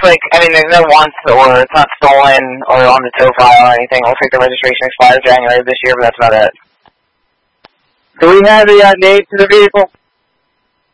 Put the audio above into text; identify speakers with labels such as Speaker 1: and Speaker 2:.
Speaker 1: like, I mean, there's no wants or it's not stolen or on the tow file or anything. It looks like the registration expires January of this year, but that's about it.
Speaker 2: Do we have the name to the vehicle?